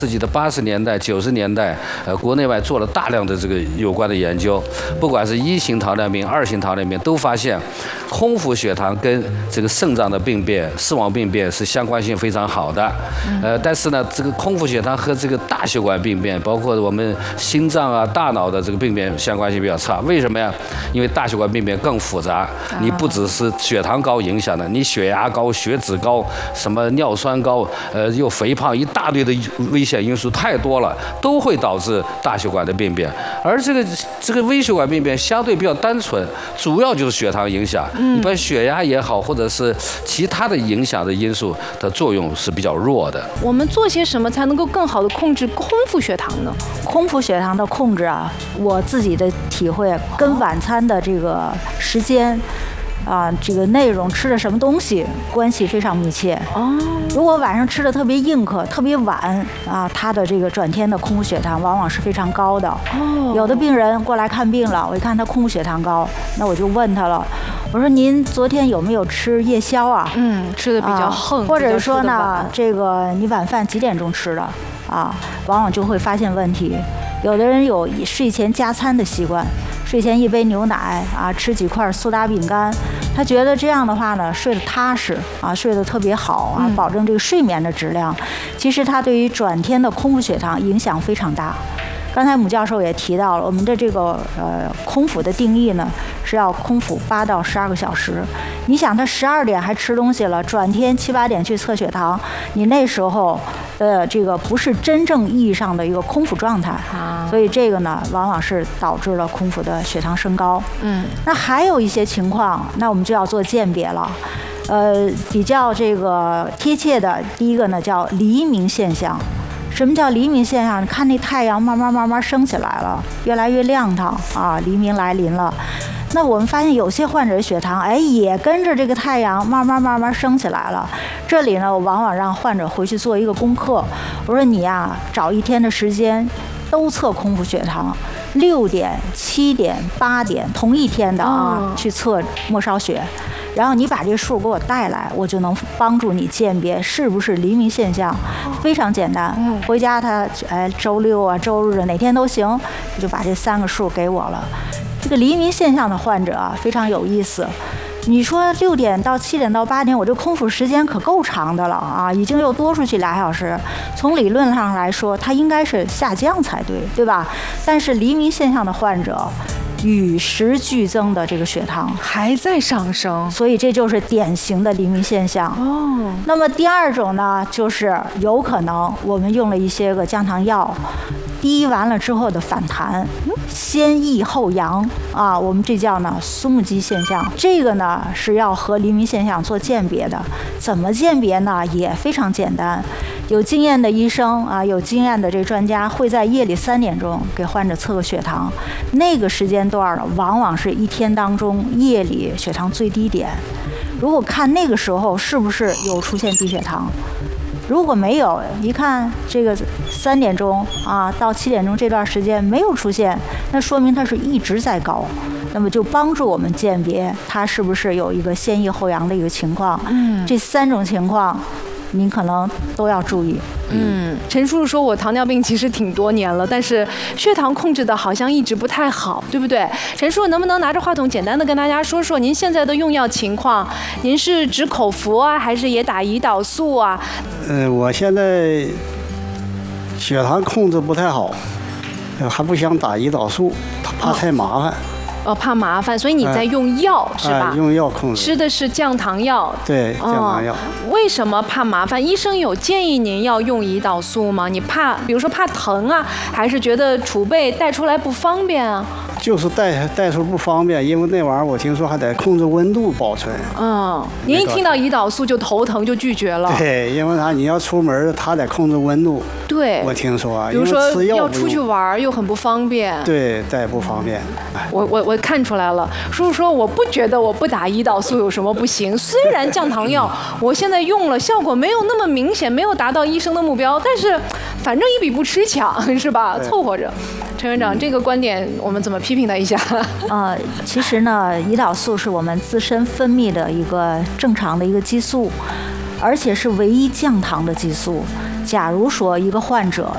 自己的80年代、90年代，国内外做了大量的这个有关的研究，不管是1型糖尿病、2型糖尿病，都发现空腹血糖跟这个肾脏的病变、视网病变是相关性非常好的。但是呢，这个空腹血糖和这个大血管病变，包括我们心脏啊、大脑的这个病变相关性比较差。为什么呀？因为大血管病变更复杂，你不只是血糖高影响的，你血压高、血脂高、什么尿酸高，又肥胖，一大堆的危险因素太多了，都会导致大血管的病变。而这个微血管病变相对比较单纯，主要就是血糖影响。一般血压也好，或者是其他的影响的因素的作用是比较弱的。 我们做些什么才能够更好的控制空腹血糖呢？ 空腹血糖的控制啊，我自己的体会跟晚餐的这个时间。这个内容吃的什么东西关系非常密切。如果晚上吃的特别硬壳、特别晚他的这个转天的空腹血糖往往是非常高的。有的病人过来看病了，我一看他空腹血糖高，那我就问他了，我说您昨天有没有吃夜宵啊？ 吃的比较横， 或者说呢，这个你晚饭几点钟吃的往往就会发现问题。有的人有睡前加餐的习惯，睡前一杯牛奶吃几块苏打饼干，他觉得这样的话呢，睡得踏实睡得特别好保证这个睡眠的质量。其实它对于转天的空腹血糖影响非常大。刚才姆教授也提到了，我们的这个空腹的定义呢，是要空腹8到12个小时。你想他12点还吃东西了，转天7、8点去测血糖，你那时候这个不是真正意义上的一个空腹状态所以这个呢，往往是导致了空腹的血糖升高。那还有一些情况，那我们就要做鉴别了。比较这个贴切的，第一个呢叫黎明现象。什么叫黎明现象？你看那太阳慢慢升起来了，越来越亮堂黎明来临了。那我们发现有些患者的血糖也跟着这个太阳慢慢升起来了。这里呢，我往往让患者回去做一个功课，我说你找一天的时间都测空腹血糖，6点、7点、8点同一天的去测末梢血。然后你把这数给我带来，我就能帮助你鉴别是不是黎明现象。非常简单，回家他周6周日哪天都行，就把这3个数给我了。这个黎明现象的患者非常有意思。你说6点到7点到8点，我这空腹时间可够长的了已经又多出去2小时。从理论上来说，它应该是下降才对，对吧？但是黎明现象的患者与时俱增的这个血糖还在上升， 所以这就是典型的黎明现象。那么第二种呢，就是有可能我们用了一些个降糖药，低完了之后的反弹，先抑后扬我们这叫呢苏木基现象。这个呢是要和黎明现象做鉴别的。怎么鉴别呢？也非常简单。有经验的医生有经验的这专家会在夜里3点钟给患者测个血糖，那个时间段呢，往往是一天当中夜里血糖最低点。如果看那个时候是不是有出现低血糖，如果没有，一看这个3点钟到7点钟这段时间没有出现，那说明它是一直在高，那么就帮助我们鉴别它是不是有一个先抑后扬的一个情况。这3种情况您可能都要注意。 陈叔叔说我糖尿病其实挺多年了，但是血糖控制的好像一直不太好，对不对？陈叔叔能不能拿着话筒简单的跟大家说说您现在的用药情况？您是只口服还是也打胰岛素我现在血糖控制不太好，还不想打胰岛素，怕太麻烦。 怕麻烦，所以你在用药是吧？ 用药控制， 吃的是降糖药。 对，降糖药。 为什么怕麻烦？医生有建议您要用胰岛素吗？你怕，比如说怕疼还是觉得储备带出来不方便就是带出不方便，因为那玩意儿我听说还得控制温度保存。 您一听到胰岛素就头疼就拒绝了。 对，因为你要出门，它得控制温度。 对， 我听说比如说要出去玩又很不方便。 对，带不方便。 我看出来了，叔叔说我不觉得我不打胰岛素有什么不行，虽然降糖药我现在用了效果没有那么明显，没有达到医生的目标，但是反正一比不吃强是吧？凑合着。陈院长，这个观点我们怎么批评他一下？ 其实呢，胰岛素是我们自身分泌的一个正常的一个激素，而且是唯一降糖的激素。假如说一个患者